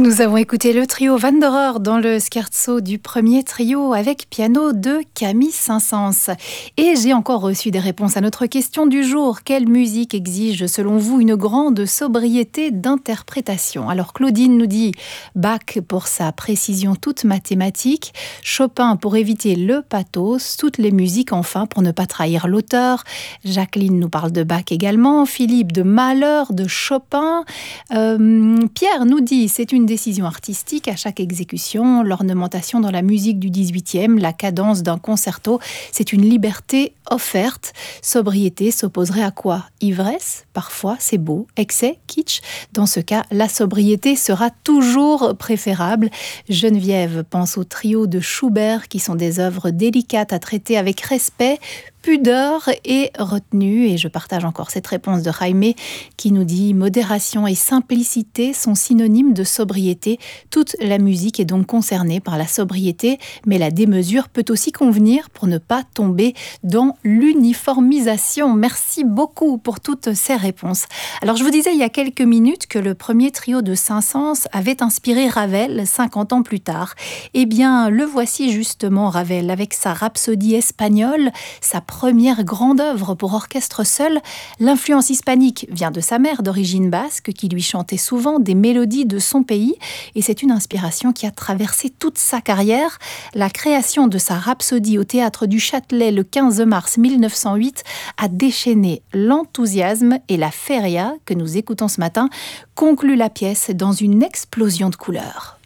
Nous avons écouté le trio Wanderer dans le scherzo du premier trio avec piano de Camille Saint-Saëns. Et j'ai encore reçu des réponses à notre question du jour. Quelle musique exige selon vous une grande sobriété d'interprétation? Alors Claudine nous dit Bach pour sa précision toute mathématique, Chopin pour éviter le pathos, toutes les musiques enfin pour ne pas trahir l'auteur. Jacqueline nous parle de Bach également, Philippe de Mahler, de Chopin. Pierre nous dit c'est une décision artistique à chaque exécution, l'ornementation dans la musique du 18e, la cadence d'un concerto, c'est une liberté offerte. Sobriété s'opposerait à quoi? Ivresse? Parfois, c'est beau. Excès? Kitsch? Dans ce cas, la sobriété sera toujours préférable. Geneviève pense au trio de Schubert qui sont des œuvres délicates à traiter avec respect, pudeur et retenue. Et je partage encore cette réponse de Jaime qui nous dit « Modération et simplicité sont synonymes de sobriété. Toute la musique est donc concernée par la sobriété, mais la démesure peut aussi convenir pour ne pas tomber dans l'uniformisation. » Merci beaucoup pour toutes ces réponses. Alors je vous disais il y a quelques minutes que le premier trio de Saint-Saëns avait inspiré Ravel 50 ans plus tard. Eh bien, le voici justement Ravel avec sa Rhapsodie espagnole, sa première grande œuvre pour orchestre seul. L'influence hispanique vient de sa mère d'origine basque qui lui chantait souvent des mélodies de son pays et c'est une inspiration qui a traversé toute sa carrière. La création de sa Rhapsodie au théâtre du Châtelet le 15 mars 1908 a déchaîné l'enthousiasme et la feria que nous écoutons ce matin conclut la pièce dans une explosion de couleurs.